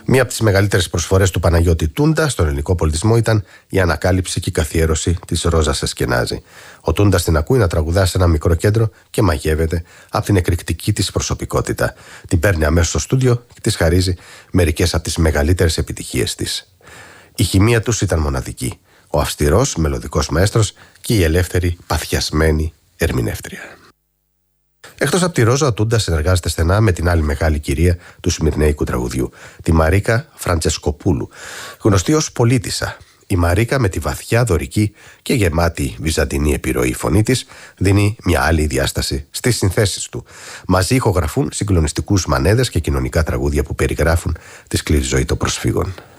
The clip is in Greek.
Μία από τις μεγαλύτερες προσφορές του Παναγιώτη Τούντα στον ελληνικό πολιτισμό ήταν η ανακάλυψη και η καθιέρωση της Ρόζας Εσκενάζη. Ο Τούντας την ακούει να τραγουδά σε ένα μικρό κέντρο και μαγεύεται από την εκρηκτική της προσωπικότητα. Την παίρνει αμέσως στο στούντιο και της χαρίζει μερικές από τις μεγαλύτερες επιτυχίες της. Η χημεία τους ήταν μοναδική. Ο αυστηρός μελωδικός μαέστρος και η ελεύθερη, παθιασμένη ερμηνεύτρια. Εκτός από τη Ρόζα, ο Τούντας συνεργάζεται στενά με την άλλη μεγάλη κυρία του σμυρνέικου τραγουδιού, τη Μαρίκα Φραντσεσκοπούλου, γνωστή ως Πολίτισσα. Η Μαρίκα, με τη βαθιά δωρική και γεμάτη βυζαντινή επιρροή φωνή της, δίνει μια άλλη διάσταση στις συνθέσεις του. Μαζί ηχογραφούν συγκλονιστικούς μανέδες και κοινωνικά τραγούδια που περιγράφουν τη σκληρή ζωή των προσφύγων.